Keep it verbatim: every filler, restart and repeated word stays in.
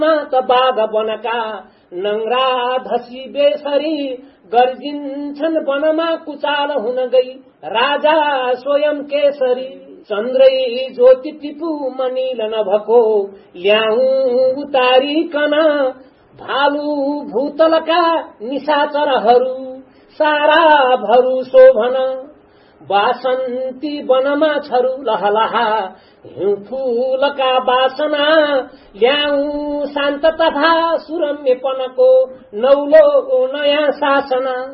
त बाघ बनका नङ्ग्रा धसी बेसरी गर्जिन्छन् वनमा कुचाल हुन गई राजा स्वयं केसरी चन्द्रै ज्योति टिपु मनिल नभको ल्याउ उतारिकन भालु भूतलका निशाचरहरू सारा भरू शोभन वासन्ती वनमा छरू लहलहा हिउँ फूलका वासना ल्याउ शान्त तथा सुरम्यपनको नौलो नयाँ शासना